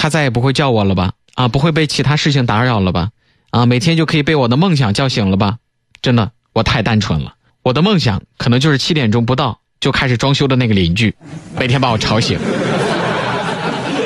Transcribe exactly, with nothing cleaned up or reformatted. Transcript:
他再也不会叫我了吧？啊，不会被其他事情打扰了吧？啊，每天就可以被我的梦想叫醒了吧？真的，我太单纯了。我的梦想可能就是七点钟不到就开始装修的那个邻居，每天把我吵醒。